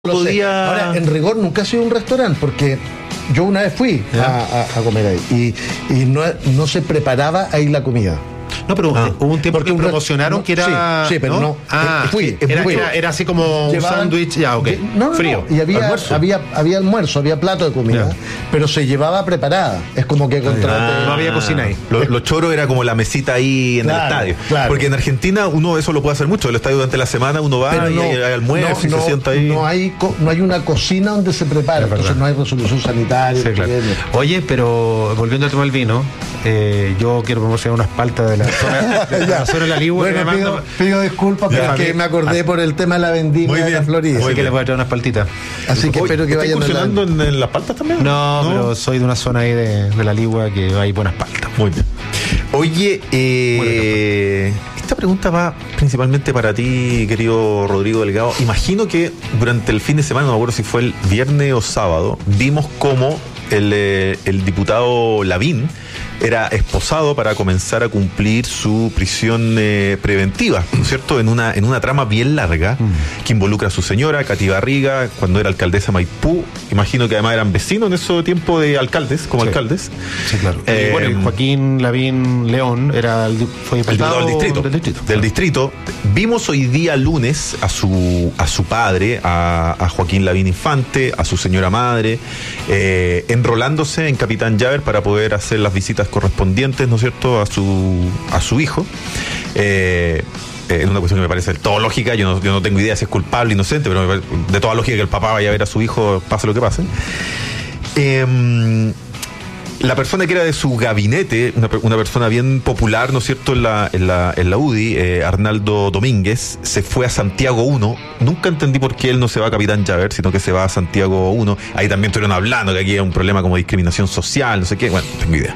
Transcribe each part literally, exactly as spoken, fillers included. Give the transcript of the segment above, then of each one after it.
Podía... Ahora, en rigor nunca ha sido un restaurante, porque yo una vez fui a, a, a comer ahí y, y no, no se preparaba ahí la comida. No, pero ah, hubo un tiempo que promocionaron no, que era... Sí, sí pero no. no ah, fui, era, fui. Era, era así como un sándwich, ya, ok. No, no, frío. No. Y había almuerzo. había había almuerzo, había plato de comida, yeah. pero se llevaba preparada. Es como que contrate... Ah, no había cocina ahí. Los lo choros era como la mesita ahí en claro, el estadio. Claro. Porque en Argentina uno eso lo puede hacer mucho. El estadio durante la semana uno va y no, hay, hay almuerzo no, y no, se sienta ahí. No hay, no hay una cocina donde se prepara, entonces no hay resolución sanitaria. Sí, claro. Oye, pero volviendo al tema del vino, eh, yo quiero promocionar unas paltas de la zona de la, zona de la Ligua. Bueno, que pido, manda... pido disculpas porque me acordé por el tema de la vendimia de la Florida. Así que les voy a traer unas paltitas. Así que espero que vayan incursionando en, en las paltas también. No, no, pero soy de una zona ahí de, de la Ligua que hay buenas paltas. Muy bien. Oye, eh, esta pregunta va principalmente para ti, querido Rodrigo Delgado. Imagino que durante el fin de semana, no me acuerdo si fue el viernes o sábado, vimos cómo el, eh, el diputado Lavín era esposado para comenzar a cumplir su prisión eh, preventiva, ¿no es cierto? En una, en una trama bien larga mm. que involucra a su señora, Katy Barriga, cuando era alcaldesa Maipú. Imagino que además eran vecinos en ese tiempo de alcaldes, como sí. alcaldes. Sí, claro. Eh, y bueno, Joaquín Lavín León era el, fue el diputado del distrito. Del distrito. Del distrito. Vimos hoy día lunes a su, a su padre, a, a Joaquín Lavín Infante, a su señora madre, eh, enrolándose en Capitán Llaver para poder hacer las visitas correspondientes, ¿no es cierto?, a su a su hijo. Eh, es una cuestión que me parece del todo lógica. Yo no, yo no tengo idea si es culpable o inocente, pero me de toda lógica que el papá vaya a ver a su hijo, pase lo que pase. Eh, La persona que era de su gabinete, una, una persona bien popular, ¿no es cierto?, en la, en la, en la U D I, eh, Arnaldo Domínguez, se fue a Santiago uno. Nunca entendí por qué él no se va a Capitán Llaver, sino que se va a Santiago uno. Ahí también estuvieron hablando que aquí hay un problema como discriminación social, no sé qué. Bueno, no tengo idea.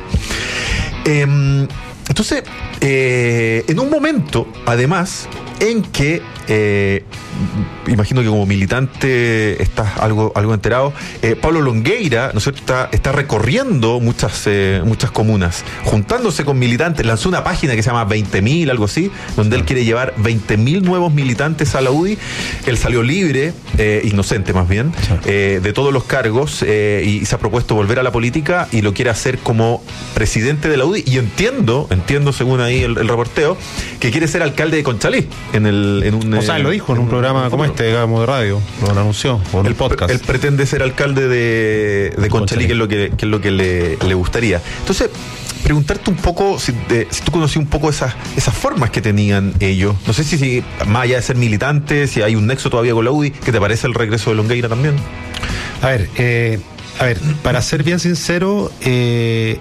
Eh, entonces, eh, en un momento, además, en que eh, imagino que como militante estás algo, algo enterado, eh, Pablo Longueira, ¿no es cierto?, está, está recorriendo muchas, eh, muchas comunas, juntándose con militantes, lanzó una página que se llama veinte mil, algo así, donde él quiere llevar veinte mil nuevos militantes a la U D I. Él salió libre, eh, inocente más bien, eh, de todos los cargos, eh, y se ha propuesto volver a la política y lo quiere hacer como presidente de la U D I. Y entiendo, entiendo según ahí el, el reporteo, que quiere ser alcalde de Conchalí. En el, en un, o sea, él lo dijo en un programa como este, digamos, de radio, lo anunció, o en el podcast. Él pretende ser alcalde de, de Conchalí, que es lo que, que, es lo que le, le gustaría. Entonces, preguntarte un poco, si, de, si tú conocías un poco esas, esas formas que tenían ellos. No sé si, si, más allá de ser militantes, si hay un nexo todavía con la U D I, ¿qué te parece el regreso de Longueira también? A ver, eh, a ver, para ser bien sincero, eh,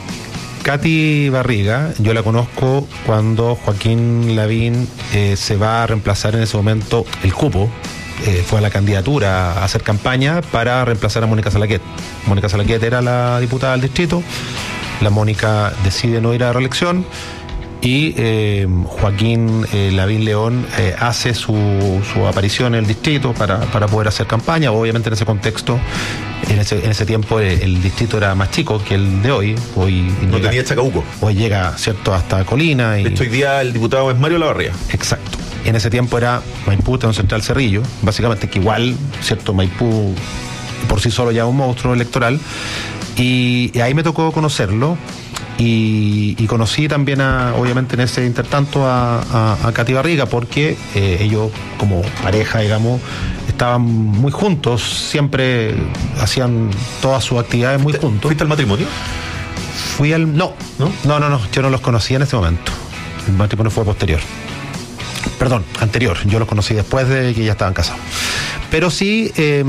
Katy Barriga, yo la conozco cuando Joaquín Lavín eh, se va a reemplazar en ese momento el cupo, eh, fue a la candidatura a hacer campaña para reemplazar a Mónica Salaquet. Mónica Salaquet era la diputada del distrito, la Mónica decide no ir a reelección y eh, Joaquín eh, Lavín León eh, hace su, su aparición en el distrito para, para poder hacer campaña. Obviamente en ese contexto, en ese, en ese tiempo el, el distrito era más chico que el de hoy. Hoy no llega, tenía Chacabuco. Hoy llega, cierto, hasta Colina. Y, de hecho, hoy día el diputado es Mario Lavarría. Exacto. En ese tiempo era Maipú, un Central Cerrillo, básicamente, que igual, cierto, Maipú por sí solo ya un monstruo electoral. Y, y ahí me tocó conocerlo. Y, y conocí también, a, obviamente, en ese intertanto a, a, a Katy Barriga, porque eh, ellos, como pareja, digamos, estaban muy juntos, siempre hacían todas sus actividades muy juntos. ¿Fuiste al matrimonio? Fui al... No, no, no, no, no, yo no los conocía en ese momento. El matrimonio fue posterior. Perdón, anterior. Yo los conocí después de que ya estaban casados. Pero sí... Eh,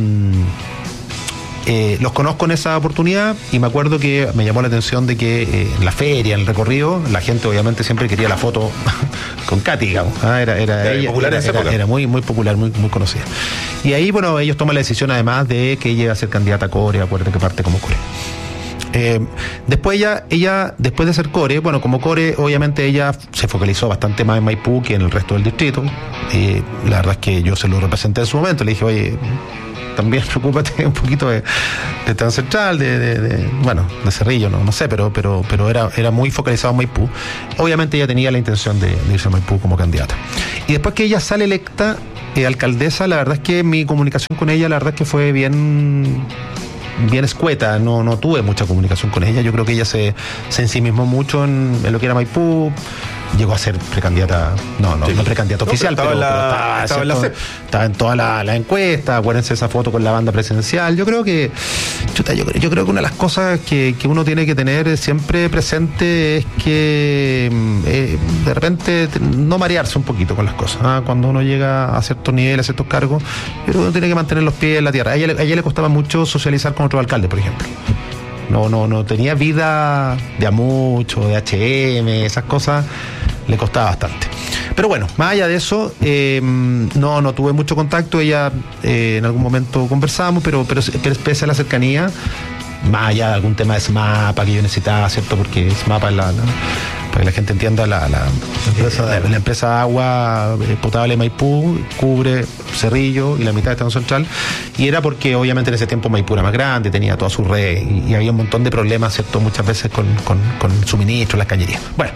Eh, los conozco en esa oportunidad y me acuerdo que me llamó la atención de que eh, en la feria, en el recorrido, la gente obviamente siempre quería la foto con Katy, digamos. Ah, era, era, era, ella, popular era, en esa era, época. Era muy, muy popular, muy, muy conocida. Y ahí, bueno, ellos toman la decisión además de que ella iba a ser candidata a Core, acuérdate que parte como Core. Eh, después ella, ella, después de ser Core, bueno, como Core, obviamente ella se focalizó bastante más en Maipú que en el resto del distrito. Eh, la verdad es que yo se lo representé en su momento, le dije, oye, también preocúpate un poquito de, de Tan Central, de, de, de, bueno, de Cerrillo, no, no sé, pero, pero, pero era, era muy focalizado en Maipú. Obviamente ella tenía la intención de, de irse a Maipú como candidata. Y después que ella sale electa eh, alcaldesa, la verdad es que mi comunicación con ella, la verdad es que fue bien... bien escueta, no, no tuve mucha comunicación con ella. Yo creo que ella se, se ensimismó mucho en, en lo que era Maipú. Llegó a ser precandidata, no, no, sí, no precandidata no, oficial, pero estaba, pero, la, pero estaba, estaba, en la estaba en toda la, la encuesta. Acuérdense esa foto con la banda presidencial. Yo creo que chuta, yo, yo creo que una de las cosas que, que uno tiene que tener siempre presente es que eh, de repente no marearse un poquito con las cosas, ¿eh? Cuando uno llega a ciertos niveles, a ciertos cargos, yo creo que uno tiene que mantener los pies en la tierra. A ella, a ella le costaba mucho socializar con otro alcalde, por ejemplo. No, no, no tenía vida de a mucho, de H M, esas cosas le costaba bastante. Pero bueno, más allá de eso, eh, no, no tuve mucho contacto. Ella eh, en algún momento conversamos, pero, pero, pero pese a la cercanía, más allá de algún tema de SMAPA que yo necesitaba, ¿cierto? Porque SMAPA es la, la para que la gente entienda, la, la, empresa, de la, la empresa de agua potable de Maipú cubre Cerrillo y la mitad de Estado Central, y era porque obviamente en ese tiempo Maipú era más grande, tenía toda su red y, y había un montón de problemas, ¿cierto? Muchas veces con, con, con suministro, las cañerías. Bueno,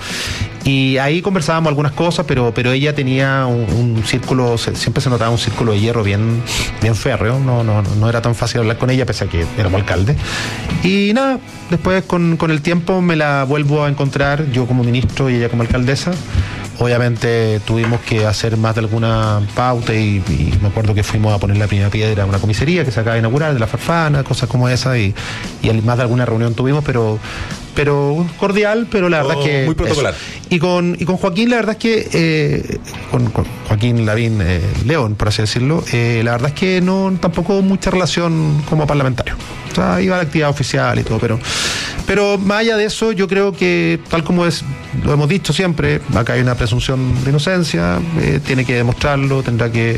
y ahí conversábamos algunas cosas, pero, pero ella tenía un, un círculo, siempre se notaba un círculo de hierro bien, bien férreo, no, no, no era tan fácil hablar con ella, pese a que éramos alcalde. Y nada, después con, con el tiempo me la vuelvo a encontrar, yo como ministro y ella como alcaldesa. Obviamente tuvimos que hacer más de alguna pauta y, y me acuerdo que fuimos a poner la primera piedra a una comisaría que se acaba de inaugurar, de la Farfana, cosas como esa, y, y más de alguna reunión tuvimos, pero pero cordial, pero la verdad oh, es que... Muy protocolar. Y con, y con Joaquín, la verdad es que... Eh, con, con Joaquín Lavín eh, León, por así decirlo, eh, la verdad es que no tampoco mucha relación como parlamentario. O sea, iba a la actividad oficial y todo, pero... Pero más allá de eso, yo creo que, tal como es, lo hemos dicho siempre, acá hay una presunción de inocencia, eh, tiene que demostrarlo, tendrá que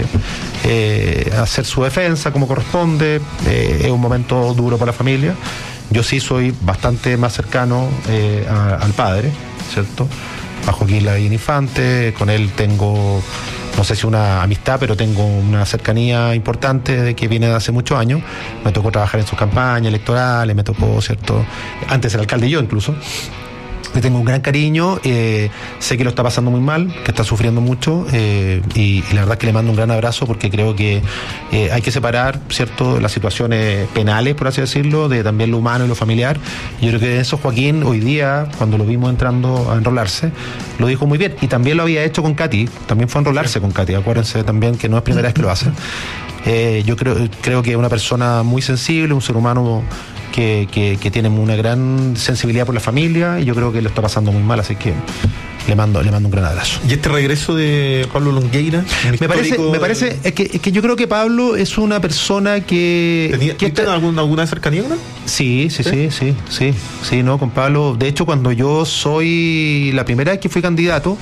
eh, hacer su defensa como corresponde, eh, es un momento duro para la familia. Yo sí soy bastante más cercano eh, a, al padre, ¿cierto? A Joaquín Lavín Infante, con él tengo, no sé si una amistad, pero tengo una cercanía importante de que viene de hace muchos años. Me tocó trabajar en sus campañas electorales, me tocó, ¿cierto? Antes el alcalde y yo incluso. Le tengo un gran cariño, eh, sé que lo está pasando muy mal, que está sufriendo mucho, eh, y, y la verdad es que le mando un gran abrazo porque creo que eh, hay que separar, ¿cierto?, las situaciones penales, por así decirlo, de también lo humano y lo familiar. Yo creo que eso Joaquín hoy día, cuando lo vimos entrando a enrolarse, lo dijo muy bien, y también lo había hecho con Katy, también fue a enrolarse con Katy, acuérdense también que no es primera vez que lo hace. Eh, yo creo, creo que es una persona muy sensible, un ser humano que, que, que tiene una gran sensibilidad por la familia, y yo creo que lo está pasando muy mal, así que le mando, le mando un gran abrazo. ¿Y este regreso de Pablo Longueira? Me parece, me parece es que, es que yo creo que Pablo es una persona que... ¿Tenía, que está, alguna, alguna cercanía con él? Sí, sí, sí, sí, sí, sí, no, con Pablo. De hecho, cuando yo soy, la primera vez que fui candidato,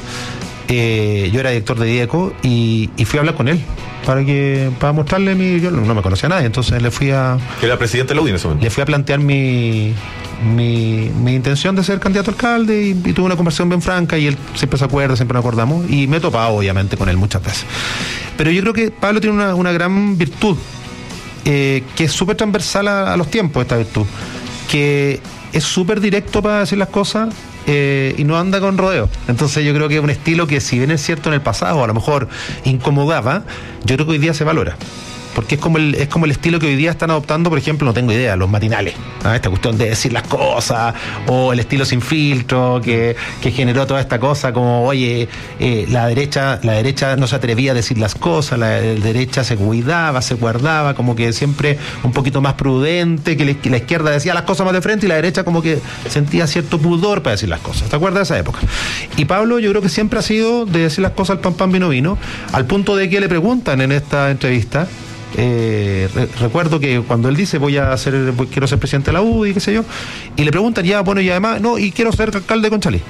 eh, yo era director de DIECO y, y fui a hablar con él. Para que para mostrarle mi... Yo no me conocía a nadie, entonces le fui a... Que era presidente de la U D I en ese momento. Le fui a plantear mi, mi, mi intención de ser candidato a alcalde y, y tuve una conversación bien franca y él siempre se acuerda, siempre nos acordamos, y me he topado obviamente con él muchas veces. Pero yo creo que Pablo tiene una, una gran virtud, eh, que es súper transversal a, a los tiempos, esta virtud, que es súper directo para decir las cosas, Eh, y no anda con rodeo. Entonces yo creo que es un estilo que, si bien es cierto en el pasado a lo mejor incomodaba, yo creo que hoy día se valora, porque es como el es como el estilo que hoy día están adoptando, por ejemplo, no tengo idea, los matinales, ¿ah? Esta cuestión de decir las cosas, o el estilo sin filtro que, que generó toda esta cosa como, oye, eh, la derecha la derecha no se atrevía a decir las cosas, la, la derecha se cuidaba, se guardaba, como que siempre un poquito más prudente, que la, que la izquierda decía las cosas más de frente y la derecha como que sentía cierto pudor para decir las cosas. ¿Te acuerdas de esa época? Y Pablo yo creo que siempre ha sido de decir las cosas al pan pan vino vino, al punto de que le preguntan en esta entrevista. Eh, re- recuerdo que cuando él dice voy a ser, voy, quiero ser presidente de la U D I, qué sé yo, y le preguntan ya, bueno, y además, no, y quiero ser alcalde de Conchalí.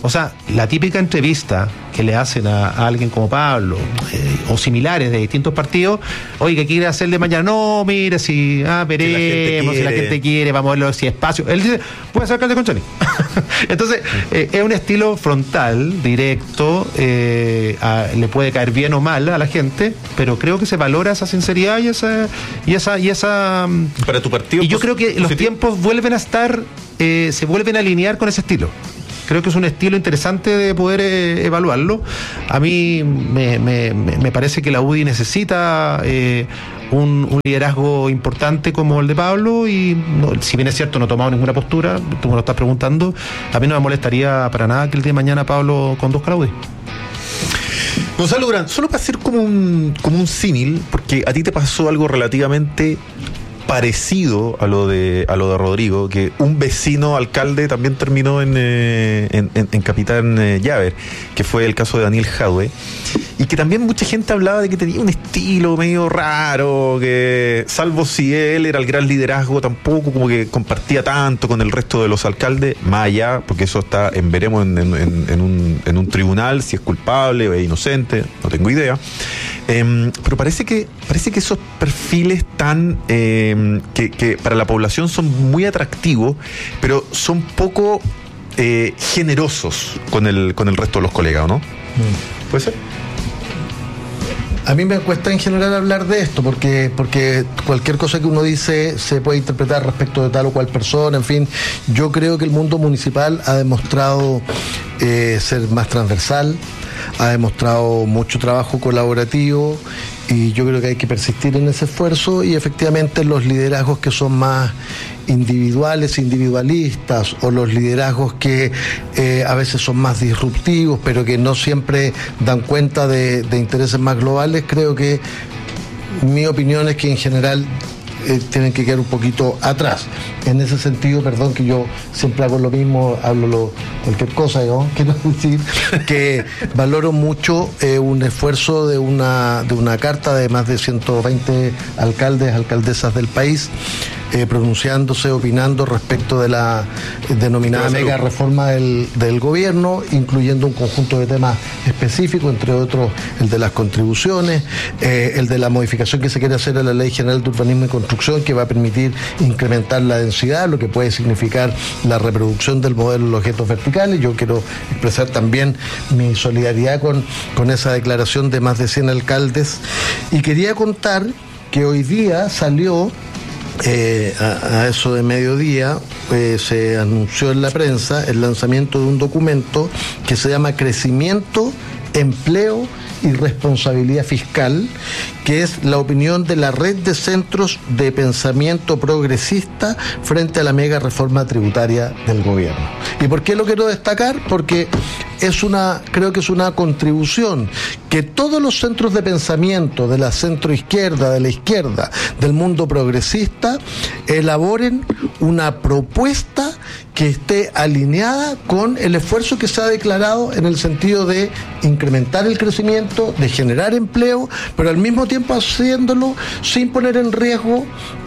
O sea, la típica entrevista que le hacen a, a alguien como Pablo eh, o similares de distintos partidos, oye, ¿qué quiere hacer de mañana? No, mire, si ah, veremos, si la gente quiere, vamos a verlo si hay espacio. Él dice, voy a ser alcalde de Conchalí. Entonces, eh, es un estilo frontal, directo, eh, a, le puede caer bien o mal a la gente, pero creo que se valora esa sinceridad y esa y esa y esa para tu partido. Y yo creo que positivo. Los tiempos vuelven a estar, eh, se vuelven a alinear con ese estilo. Creo que es un estilo interesante de poder eh, evaluarlo. A mí me, me, me parece que la U D I necesita eh, un, un liderazgo importante como el de Pablo y no, si bien es cierto no ha tomado ninguna postura, tú me lo estás preguntando, a mí no me molestaría para nada que el día de mañana Pablo conduzca la U D I. Gonzalo Durán, solo para hacer como un, como un símil, porque a ti te pasó algo relativamente parecido a lo de a lo de Rodrigo, que un vecino alcalde también terminó en, eh, en, en, en Capitán eh, Llaver, que fue el caso de Daniel Jadwe, y que también mucha gente hablaba de que tenía un estilo medio raro, que salvo si él era el gran liderazgo, tampoco como que compartía tanto con el resto de los alcaldes, más allá, porque eso está en veremos en, en, en, un, en un tribunal, si es culpable o es inocente, no tengo idea. Eh, pero parece que parece que esos perfiles tan eh, que, que para la población son muy atractivos, pero son poco eh, generosos con el con el resto de los colegas, ¿no? Mm. ¿Puede ser? A mí me cuesta en general hablar de esto porque porque cualquier cosa que uno dice se puede interpretar respecto de tal o cual persona, en fin. Yo creo que el mundo municipal ha demostrado eh, ser más transversal, ha demostrado mucho trabajo colaborativo y yo creo que hay que persistir en ese esfuerzo y efectivamente los liderazgos que son más individuales, individualistas o los liderazgos que eh, a veces son más disruptivos pero que no siempre dan cuenta de, de intereses más globales, creo que mi opinión es que en general Eh, tienen que quedar un poquito atrás. En ese sentido, perdón que yo siempre hago lo mismo, hablo lo, cualquier cosa, ¿no? Quiero decir que valoro mucho eh, un esfuerzo de una de una carta de más de ciento veinte alcaldes, alcaldesas del país, eh, pronunciándose, opinando respecto de la denominada mega reforma del, del gobierno, incluyendo un conjunto de temas específicos, entre otros el de las contribuciones, eh, el de la modificación que se quiere hacer a la Ley General de Urbanismo y Construcción, que va a permitir incrementar la densidad, lo que puede significar la reproducción del modelo de los objetos verticales. Yo quiero expresar también mi solidaridad con, con esa declaración de más de cien alcaldes. Y quería contar que hoy día salió, eh, a, a eso de mediodía, eh, se anunció en la prensa el lanzamiento de un documento que se llama Crecimiento, Empleo y Responsabilidad Fiscal, que es la opinión de la red de centros de pensamiento progresista frente a la mega reforma tributaria del gobierno. ¿Y por qué lo quiero destacar? Porque es una, creo que es una contribución que todos los centros de pensamiento de la centroizquierda, de la izquierda, del mundo progresista, elaboren una propuesta que esté alineada con el esfuerzo que se ha declarado en el sentido de incrementar el crecimiento, de generar empleo, pero al mismo tiempo haciéndolo sin poner en riesgo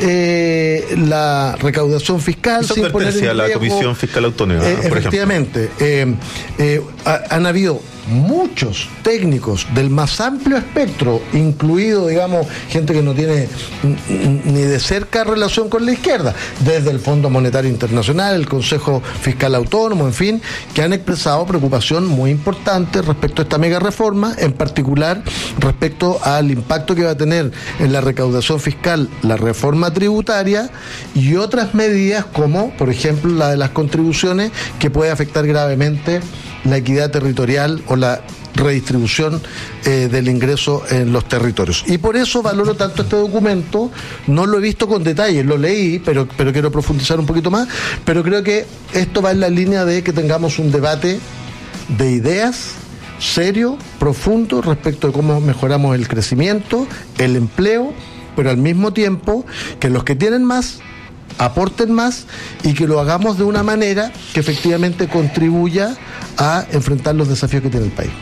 eh, la recaudación fiscal, sin poner en riesgo la Comisión Fiscal Autónoma, eh, por efectivamente, eh, eh, ha, han habido muchos técnicos del más amplio espectro, incluido, digamos, gente que no tiene ni de cerca relación con la izquierda, desde el Fondo Monetario Internacional, el Consejo Fiscal Autónomo, en fin, que han expresado preocupación muy importante respecto a esta mega reforma, en particular respecto al impacto que va a tener en la recaudación fiscal la reforma tributaria y otras medidas como, por ejemplo, la de las contribuciones, que puede afectar gravemente la equidad territorial o la redistribución eh, del ingreso en los territorios. Y por eso valoro tanto este documento. No lo he visto con detalle, lo leí, pero, pero quiero profundizar un poquito más, pero creo que esto va en la línea de que tengamos un debate de ideas serio, profundo, respecto de cómo mejoramos el crecimiento, el empleo, pero al mismo tiempo que los que tienen más aporten más y que lo hagamos de una manera que efectivamente contribuya a enfrentar los desafíos que tiene el país.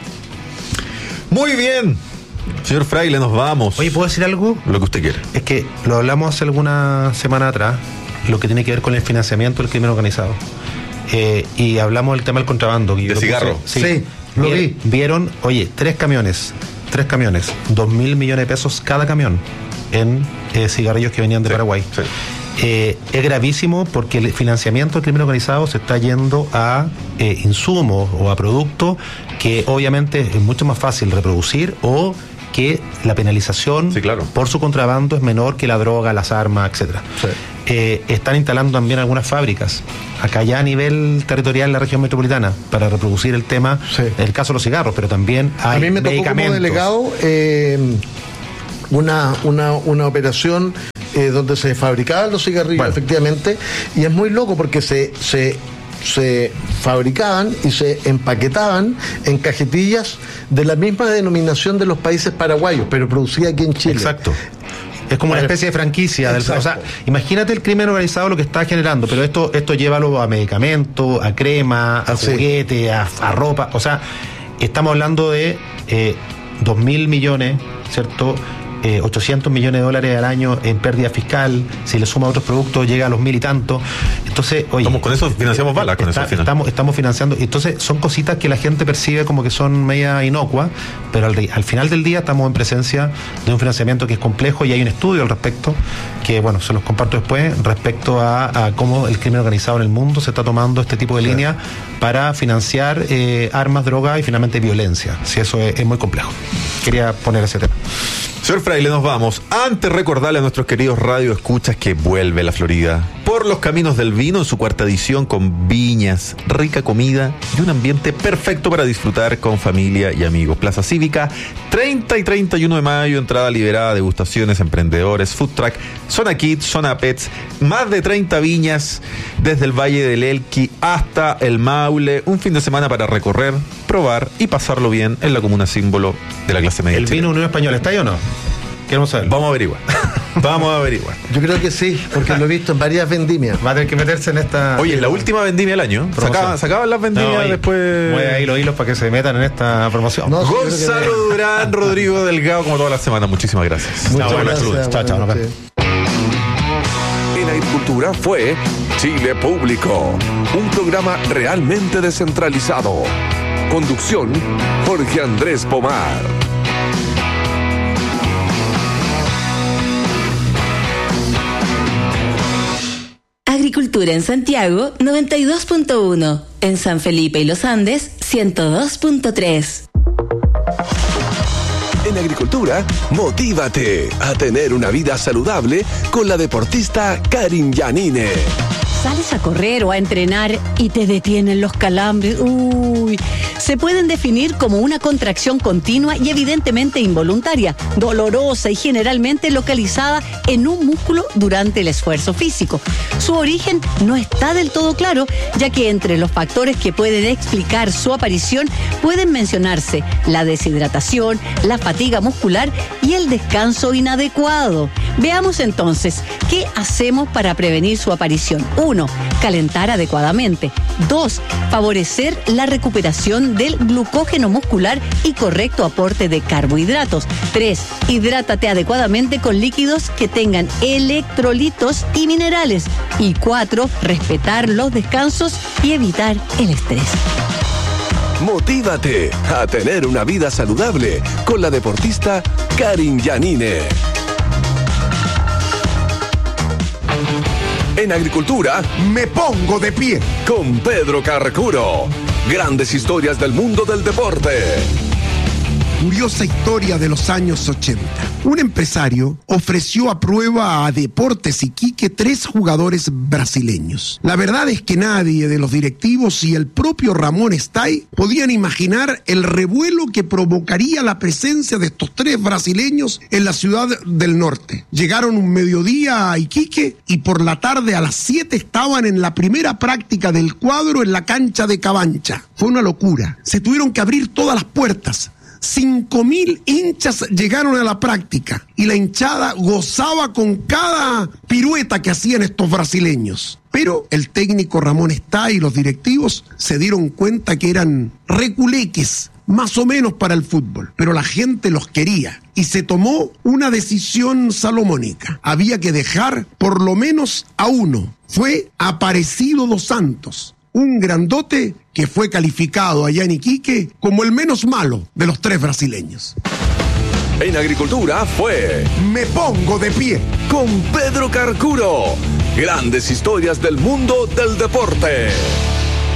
Muy bien, señor Fraile, nos vamos. Oye, ¿puedo decir algo? Lo que usted quiera. Es que lo hablamos hace alguna semana atrás, lo que tiene que ver con el financiamiento del crimen organizado. Eh, y hablamos del tema del contrabando. ¿De cigarro? Sí, sí, lo vi. vi. Vieron, oye, tres camiones, tres camiones, dos mil millones de pesos cada camión en eh, cigarrillos que venían de Sí, Paraguay. sí. Eh, es gravísimo porque el financiamiento del crimen organizado se está yendo a eh, insumos o a productos que obviamente es mucho más fácil reproducir o que la penalización Sí, claro. por su contrabando es menor que la droga, las armas, etcétera. Sí. Eh, están instalando también algunas fábricas acá ya a nivel territorial en la región metropolitana para reproducir el tema, Sí. el caso de los cigarros, pero también hay A mí me tocó como medicamentos. delegado eh, una, una, una operación eh, donde se fabricaban los cigarrillos, Bueno. efectivamente, y es muy loco porque se, se, se fabricaban y se empaquetaban en cajetillas de la misma denominación de los países paraguayos, pero producida aquí en Chile. Exacto. Es como una Vale. especie de franquicia. Del, Exacto. o sea, imagínate el crimen organizado lo que está generando, pero esto esto llévalo a medicamentos, a crema, a Sí. juguete, a, a ropa. O sea, estamos hablando de eh, dos mil millones, ¿cierto? Eh, ochocientos millones de dólares al año en pérdida fiscal. Si le suma otros productos, llega a los mil y tanto. Entonces, oye. Estamos con eso, financiamos balas con eso al final. Estamos, estamos financiando. Entonces, son cositas que la gente percibe como que son media inocuas, pero al, al final del día estamos en presencia de un financiamiento que es complejo y hay un estudio al respecto, que, bueno, se los comparto después, respecto a, a cómo el crimen organizado en el mundo se está tomando este tipo de líneas para financiar eh, armas, drogas y finalmente violencia. Si eso es, es muy complejo. Quería poner ese tema. Señor Fraile, nos vamos. Antes recordarle a nuestros queridos radio escuchas que vuelve la Florida por los caminos del vino en su cuarta edición con viñas, rica comida y un ambiente perfecto para disfrutar con familia y amigos. Plaza Cívica, treinta y treinta y uno de mayo, entrada liberada, degustaciones, emprendedores, food truck, zona kids, zona pets, más de treinta viñas desde el Valle del Elqui hasta el Maule, un fin de semana para recorrer, probar y pasarlo bien en la comuna símbolo de la clase media ¿El chilena. vino Unión Española está ahí o no? Queremos saber. Vamos a averiguar. Vamos a averiguar. Yo creo que sí, porque lo he visto en varias vendimias. Va a tener que meterse en esta. Oye, la última vendimia del año. Promoción. Sacaban, sacaban las vendimias No, oye, después. mueve ahí los hilos para que se metan en esta promoción. No, sí, Gonzalo creo que- Durán, Rodrigo Delgado, como todas las semanas. Muchísimas gracias. Muchas buenas gracias. tardes. Chao, chao, nos buenas vemos. noches. En Agricultura fue Chile Público, un programa realmente descentralizado. Conducción, Jorge Andrés Pomar. Agricultura en Santiago, noventa y dos punto uno. En San Felipe y Los Andes, ciento dos punto tres. En Agricultura, motívate a tener una vida saludable con la deportista Karin Yanine. Sales a correr o a entrenar y te detienen los calambres. Uy, se pueden definir como una contracción continua y evidentemente involuntaria, dolorosa y generalmente localizada en un músculo durante el esfuerzo físico. Su origen no está del todo claro, ya que entre los factores que pueden explicar su aparición pueden mencionarse la deshidratación, la fatiga muscular y el descanso inadecuado. Veamos entonces, ¿qué hacemos para prevenir su aparición? Uno, calentar adecuadamente. Dos, favorecer la recuperación del glucógeno muscular y correcto aporte de carbohidratos. Tres, hidrátate adecuadamente con líquidos que tengan electrolitos y minerales. Y cuatro, respetar los descansos y evitar el estrés. Motívate a tener una vida saludable con la deportista Karin Yanine. En Agricultura, Me pongo de pie. con Pedro Carcuro. Grandes historias del mundo del deporte. Curiosa historia de los años ochenta. Un empresario ofreció a prueba a Deportes Iquique tres jugadores brasileños. La verdad es que nadie de los directivos y el propio Ramón Stay podían imaginar el revuelo que provocaría la presencia de estos tres brasileños en la ciudad del norte. Llegaron un mediodía a Iquique y por la tarde a las siete estaban en la primera práctica del cuadro en la cancha de Cabancha. Fue una locura. Se tuvieron que abrir todas las puertas. Cinco mil hinchas llegaron a la práctica y la hinchada gozaba con cada pirueta que hacían estos brasileños. Pero el técnico Ramón Stay y los directivos se dieron cuenta que eran reculeques, más o menos para el fútbol, pero la gente los quería y se tomó una decisión salomónica. Había que dejar por lo menos a uno. Fue Aparecido dos Santos, un grandote que fue calificado allá en Iquique como el menos malo de los tres brasileños. En Agricultura fue Me pongo de pie con Pedro Carcuro. Grandes historias del mundo del deporte.